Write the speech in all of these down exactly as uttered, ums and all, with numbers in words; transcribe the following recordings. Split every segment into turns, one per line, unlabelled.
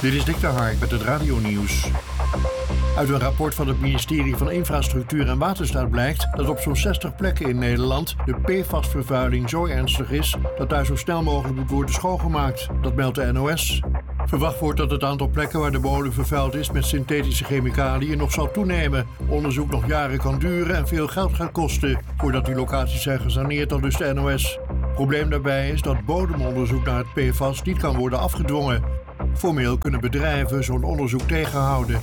Dit is Dick de Hark met het radionieuws. Uit een rapport van het ministerie van Infrastructuur en Waterstaat blijkt dat op zo'n zestig plekken in Nederland de P F A S-vervuiling zo ernstig is dat daar zo snel mogelijk moet worden schoongemaakt. Dat meldt de N O S. Verwacht wordt dat het aantal plekken waar de bodem vervuild is met synthetische chemicaliën nog zal toenemen. Onderzoek nog jaren kan duren en veel geld gaat kosten voordat die locaties zijn gesaneerd, al dus de N O S. Probleem daarbij is dat bodemonderzoek naar het P F A S niet kan worden afgedwongen. Formeel kunnen bedrijven zo'n onderzoek tegenhouden.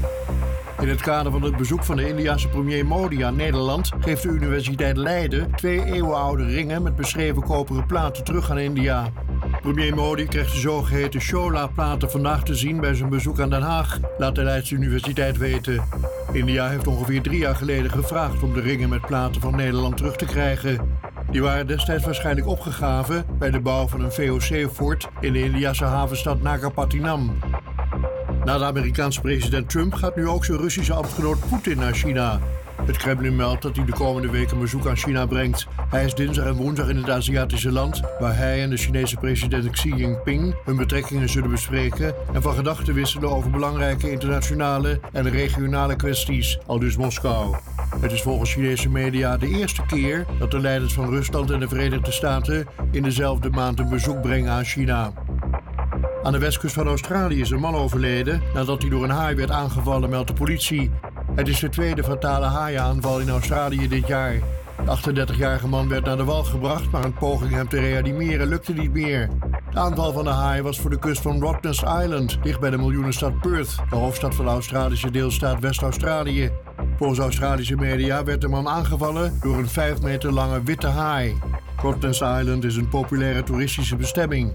In het kader van het bezoek van de Indiase premier Modi aan Nederland geeft de Universiteit Leiden twee eeuwenoude ringen met beschreven koperen platen terug aan India. Premier Modi kreeg de zogeheten Chola-platen vandaag te zien bij zijn bezoek aan Den Haag, laat de Leidse Universiteit weten. India heeft ongeveer drie jaar geleden gevraagd om de ringen met platen van Nederland terug te krijgen. Die waren destijds waarschijnlijk opgegraven bij de bouw van een V O C-fort in de Indiase havenstad Nagapattinam. Na de Amerikaanse president Trump gaat nu ook zijn Russische ambtgenoot Poetin naar China. Het Kremlin meldt dat hij de komende week een bezoek aan China brengt. Hij is dinsdag en woensdag in het Aziatische land, waar hij en de Chinese president Xi Jinping hun betrekkingen zullen bespreken en van gedachten wisselen over belangrijke internationale en regionale kwesties, aldus Moskou. Het is volgens Chinese media de eerste keer dat de leiders van Rusland en de Verenigde Staten in dezelfde maand een bezoek brengen aan China. Aan de westkust van Australië is een man overleden nadat hij door een haai werd aangevallen, meldt de politie. Het is de tweede fatale haaienaanval in Australië dit jaar. De achtendertigjarige man werd naar de wal gebracht, maar een poging hem te reanimeren lukte niet meer. De aanval van de haai was voor de kust van Rottnest Island, dicht bij de miljoenenstad Perth, de hoofdstad van de Australische deelstaat West-Australië. Volgens Australische media werd de man aangevallen door een vijf meter lange witte haai. Rottnest Island is een populaire toeristische bestemming.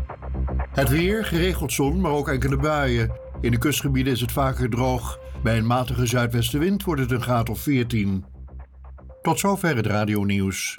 Het weer, geregeld zon, maar ook enkele buien. In de kustgebieden is het vaker droog. Bij een matige zuidwestenwind wordt het een graad of veertien. Tot zover het radionieuws.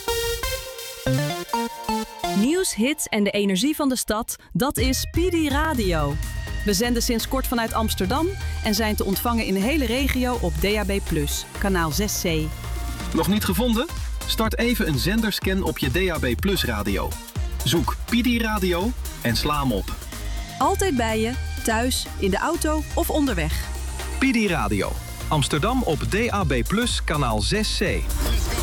Nieuws, hits en de energie van de stad, dat is P D Radio. We zenden sinds kort vanuit Amsterdam en zijn te ontvangen in de hele regio op D A B plus, kanaal zes C.
Nog niet gevonden? Start even een zenderscan op je D A B plus radio. Zoek P D Radio en sla hem op.
Altijd bij je, thuis, in de auto of onderweg.
P D Radio. Amsterdam op D A B plus, kanaal zes C.